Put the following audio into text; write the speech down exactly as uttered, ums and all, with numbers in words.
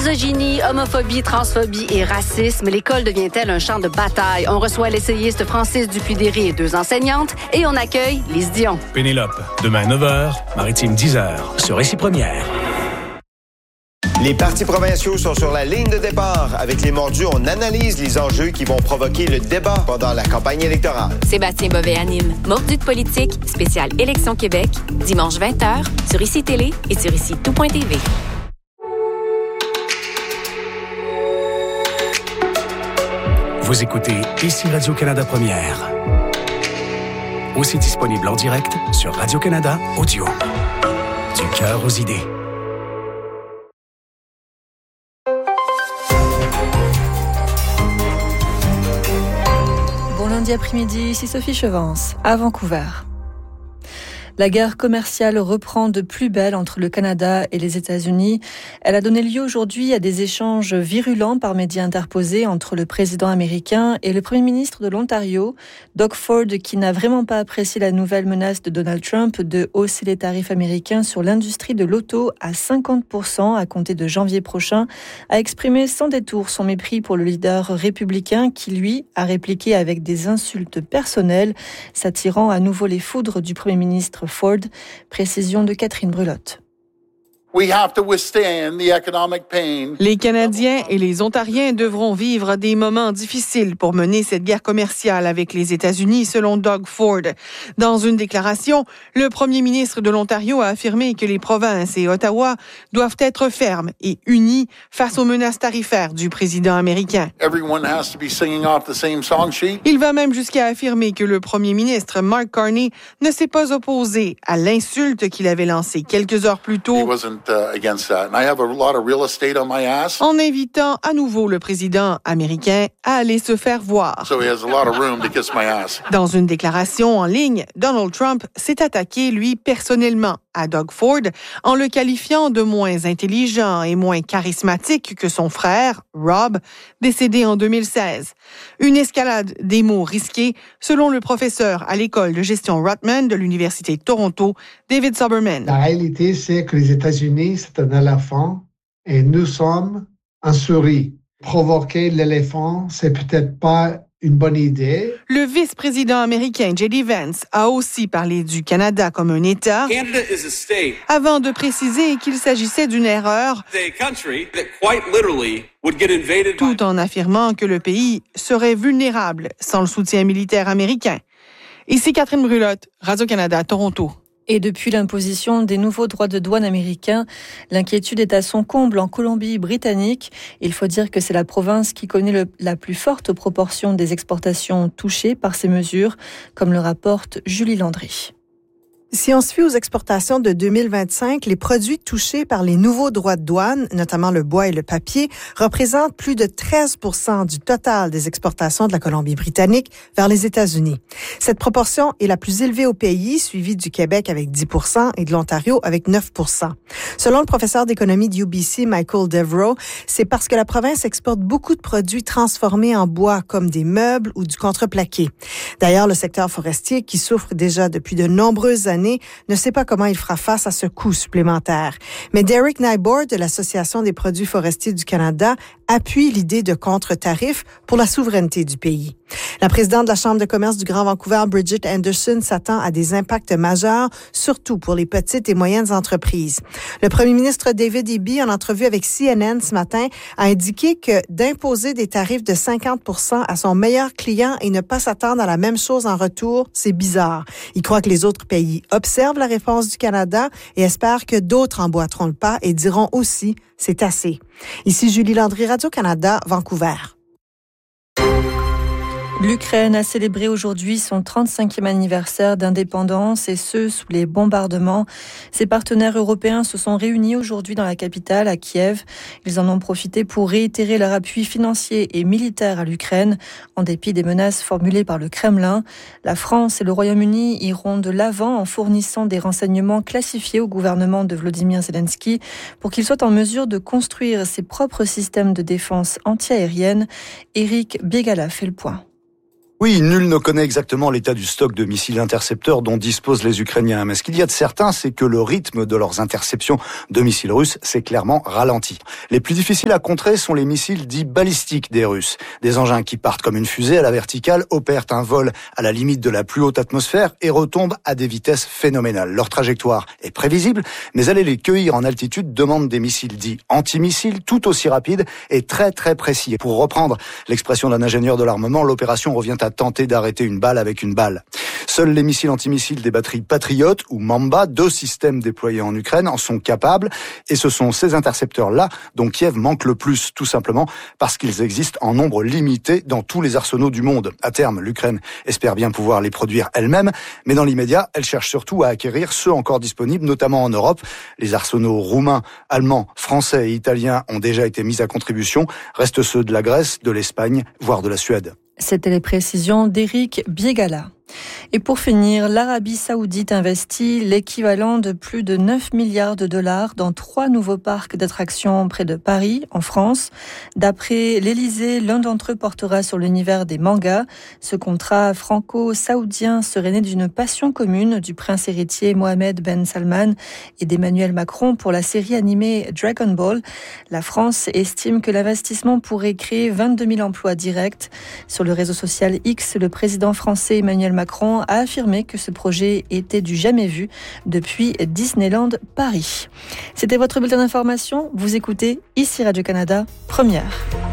Misogynie, homophobie, transphobie et racisme, l'école devient-elle un champ de bataille? On reçoit l'essayiste Francis Dupuy-Derry et deux enseignantes et on accueille Lise Dion. Pénélope, demain neuf heures, Maritime dix heures, sur Récit Première. Les partis provinciaux sont sur la ligne de départ. Avec les mordus, on analyse les enjeux qui vont provoquer le débat pendant la campagne électorale. Sébastien Bovet anime Mordus de politique, spécial Élection Québec, dimanche vingt heures, sur Ici Télé et sur ici tout point t v. Vous écoutez Ici Radio-Canada Première. Aussi disponible en direct sur Radio-Canada Audio. Du cœur aux idées. Bon lundi après-midi, ici Sophie Chevance, à Vancouver. La guerre commerciale reprend de plus belle entre le Canada et les États-Unis. Elle a donné lieu aujourd'hui à des échanges virulents par médias interposés entre le président américain et le premier ministre de l'Ontario, Doug Ford, qui n'a vraiment pas apprécié la nouvelle menace de Donald Trump de hausser les tarifs américains sur l'industrie de l'auto à cinquante pour cent à compter de janvier prochain, a exprimé sans détour son mépris pour le leader républicain qui, lui, a répliqué avec des insultes personnelles, s'attirant à nouveau les foudres du premier ministre Ford. Précision de Catherine Brulotte. Les Canadiens et les Ontariens devront vivre des moments difficiles pour mener cette guerre commerciale avec les États-Unis, selon Doug Ford. Dans une déclaration, le premier ministre de l'Ontario a affirmé que les provinces et Ottawa doivent être fermes et unis face aux menaces tarifaires du président américain. Il va même jusqu'à affirmer que le premier ministre Mark Carney ne s'est pas opposé à l'insulte qu'il avait lancée quelques heures plus tôt, en invitant à nouveau le président américain à aller se faire voir. Dans une déclaration en ligne, Donald Trump s'est attaqué, lui, personnellement à Doug Ford en le qualifiant de moins intelligent et moins charismatique que son frère, Rob, décédé en deux mille seize. Une escalade des mots risqués, selon le professeur à l'école de gestion Rutman de l'Université de Toronto, David Soberman. La réalité, c'est que les États-Unis, c'est un éléphant et nous sommes un souris. Provoquer l'éléphant, c'est peut-être pas une bonne idée. Le vice-président américain J D Vance a aussi parlé du Canada comme un État, avant de préciser qu'il s'agissait d'une erreur, tout en affirmant que le pays serait vulnérable sans le soutien militaire américain. Ici Catherine Brulotte, Radio-Canada, Toronto. Et depuis l'imposition des nouveaux droits de douane américains, l'inquiétude est à son comble en Colombie-Britannique. Il faut dire que c'est la province qui connaît le, la plus forte proportion des exportations touchées par ces mesures, comme le rapporte Julie Landry. Si on se fie aux exportations de deux mille vingt-cinq, les produits touchés par les nouveaux droits de douane, notamment le bois et le papier, représentent plus de treize pour cent du total des exportations de la Colombie-Britannique vers les États-Unis. Cette proportion est la plus élevée au pays, suivie du Québec avec dix pour cent et de l'Ontario avec neuf pour cent. Selon le professeur d'économie du U B C, Michael Devereaux, c'est parce que la province exporte beaucoup de produits transformés en bois, comme des meubles ou du contreplaqué. D'ailleurs, le secteur forestier, qui souffre déjà depuis de nombreuses années, ne sait pas comment il fera face à ce coût supplémentaire. Mais Derek Nyborg de l'Association des produits forestiers du Canada appuie l'idée de contre-tarifs pour la souveraineté du pays. La présidente de la Chambre de commerce du Grand Vancouver, Bridget Anderson, s'attend à des impacts majeurs, surtout pour les petites et moyennes entreprises. Le premier ministre David Eby, en entrevue avec C N N ce matin, a indiqué que d'imposer des tarifs de cinquante pour cent à son meilleur client et ne pas s'attendre à la même chose en retour, c'est bizarre. Il croit que les autres pays observent la réponse du Canada et espèrent que d'autres emboîteront le pas et diront aussi « c'est assez ». Ici Julie Landry, Radio-Canada, Vancouver. L'Ukraine a célébré aujourd'hui son trente-cinquième anniversaire d'indépendance et ce, sous les bombardements. Ses partenaires européens se sont réunis aujourd'hui dans la capitale, à Kiev. Ils en ont profité pour réitérer leur appui financier et militaire à l'Ukraine, en dépit des menaces formulées par le Kremlin. La France et le Royaume-Uni iront de l'avant en fournissant des renseignements classifiés au gouvernement de Volodymyr Zelensky pour qu'il soit en mesure de construire ses propres systèmes de défense antiaérienne. Éric Biegala fait le point. Oui, nul ne connaît exactement l'état du stock de missiles intercepteurs dont disposent les Ukrainiens. Mais ce qu'il y a de certain, c'est que le rythme de leurs interceptions de missiles russes s'est clairement ralenti. Les plus difficiles à contrer sont les missiles dits balistiques des Russes. Des engins qui partent comme une fusée à la verticale, opèrent un vol à la limite de la plus haute atmosphère et retombent à des vitesses phénoménales. Leur trajectoire est prévisible, mais aller les cueillir en altitude demande des missiles dits antimissiles tout aussi rapides et très très précis. Pour reprendre l'expression d'un ingénieur de l'armement, l'opération revient à tenter d'arrêter une balle avec une balle. Seuls les missiles antimissiles des batteries Patriot ou Mamba, deux systèmes déployés en Ukraine, en sont capables. Et ce sont ces intercepteurs-là dont Kiev manque le plus, tout simplement parce qu'ils existent en nombre limité dans tous les arsenaux du monde. À terme, l'Ukraine espère bien pouvoir les produire elle-même, mais dans l'immédiat, elle cherche surtout à acquérir ceux encore disponibles, notamment en Europe. Les arsenaux roumains, allemands, français et italiens ont déjà été mis à contribution. Restent ceux de la Grèce, de l'Espagne, voire de la Suède. C'était les précisions d'Éric Biegala. Et pour finir, l'Arabie Saoudite investit l'équivalent de plus de neuf milliards de dollars dans trois nouveaux parcs d'attractions près de Paris, en France. D'après l'Élysée, l'un d'entre eux portera sur l'univers des mangas. Ce contrat franco-saoudien serait né d'une passion commune du prince héritier Mohamed Ben Salman et d'Emmanuel Macron pour la série animée Dragon Ball. La France estime que l'investissement pourrait créer vingt-deux mille emplois directs. Sur le réseau social X, le président français Emmanuel Macron Macron a affirmé que ce projet était du jamais vu depuis Disneyland Paris. C'était votre bulletin d'information. Vous écoutez ici Radio-Canada, première.